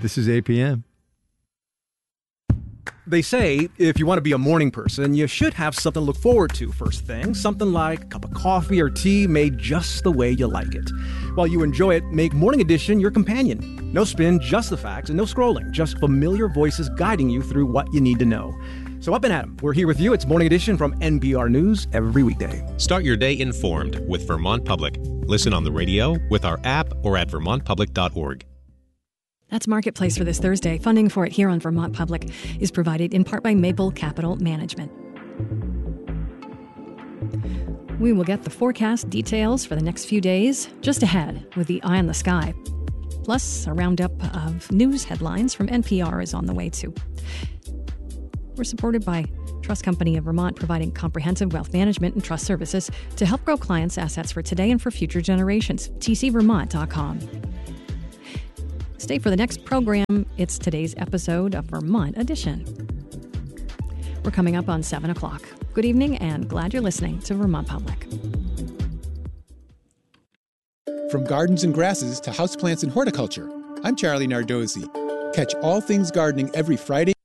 This is APM. They say if you want to be a morning person, you should have something to look forward to first thing. Something like a cup of coffee or tea made just the way you like it. While you enjoy it, make Morning Edition your companion. No spin, just the facts, and no scrolling. Just familiar voices guiding you through what you need to know. So up and at 'em. We're here with you. It's Morning Edition from NPR News every weekday. Start your day informed with Vermont Public. Listen on the radio, with our app, or at vermontpublic.org. That's Marketplace for this Thursday. Funding for it here on Vermont Public is provided in part by Maple Capital Management. We will get the forecast details for the next few days just ahead with the Eye on the Sky. Plus, a roundup of news headlines from NPR is on the way too. We're supported by Trust Company of Vermont, providing comprehensive wealth management and trust services to help grow clients' assets for today and for future generations. tcvermont.com. Stay for the next program. It's today's episode of Vermont Edition. We're coming up on 7 o'clock. Good evening, and glad you're listening to Vermont Public. From gardens and grasses to houseplants and horticulture, I'm Charlie Nardozzi. Catch all things gardening every Friday